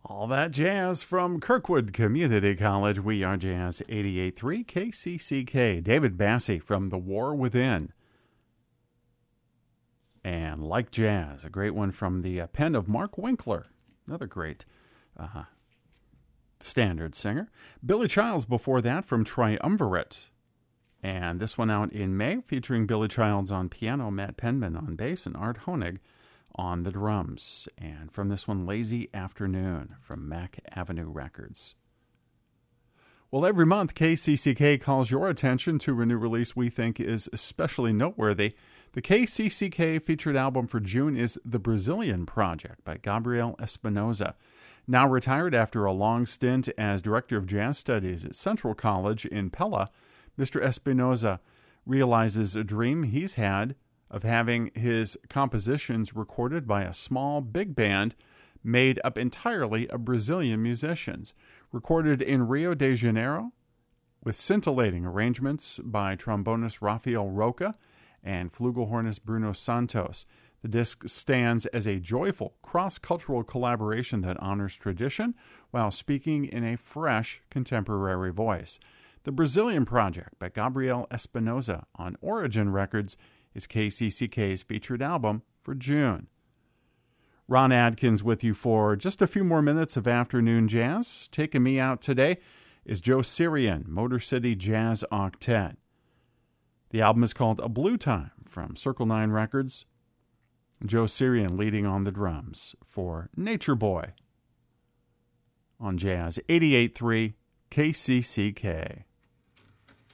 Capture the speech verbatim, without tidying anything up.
All that jazz from Kirkwood Community College. We are Jazz eighty-eight point three K C C K. David Bassey from The War Within. And Like Jazz, a great one from the uh, pen of Mark Winkler. Another great uh, standard singer. Billy Childs before that from Triumvirate. And this one out in May featuring Billy Childs on piano, Matt Penman on bass, and Art Honig on the drums. And from this one, Lazy Afternoon from Mack Avenue Records. Well, every month, K C C K calls your attention to a new release we think is especially noteworthy. The K C C K featured album for June is The Brazilian Project by Gabriel Espinosa. Now retired after a long stint as Director of Jazz Studies at Central College in Pella, Mister Espinosa realizes a dream he's had of having his compositions recorded by a small big band made up entirely of Brazilian musicians. Recorded in Rio de Janeiro with scintillating arrangements by trombonist Rafael Roca and flugelhornist Bruno Santos. The disc stands as a joyful cross-cultural collaboration that honors tradition while speaking in a fresh contemporary voice. The Brazilian Project by Gabriel Espinosa on Origin Records is K C C K's featured album for June. Ron Adkins with you for just a few more minutes of afternoon jazz. Taking me out today is Joe Sirian, Motor City Jazz Octet. The album is called A Blue Time from Circle nine Records. Joe Sirian leading on the drums for Nature Boy on Jazz eighty-eight point three K C C K.